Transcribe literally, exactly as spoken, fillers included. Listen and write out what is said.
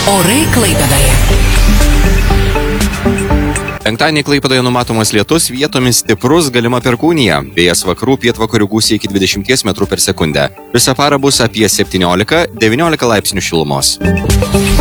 Orai Klaipėdoje. Penktadienį Klaipėdoje numatomas lietus, vietomis stiprus, galima perkūnija. Vėjas vakarų pietvakarių gūsiai iki dvidešimties metrų per sekundę. Visą parą bus apie septyniolika devyniolika laipsnių šilumos.